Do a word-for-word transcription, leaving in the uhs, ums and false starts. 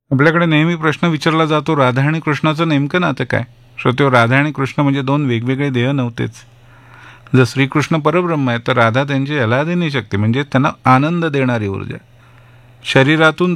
आपल्याकडे नेहमी प्रश्न विचारला जातो, राधा आणि कृष्णाचं नेमकं नातं काय? श्रोतेहो, राधा आणि कृष्ण म्हणजे दोन वेगवेगळे देह नव्हतेच. जर श्रीकृष्ण परब्रह्म आहे तर राधा त्यांची अलादिनी शक्ती, म्हणजे त्यांना आनंद देणारी ऊर्जा. शरीरातून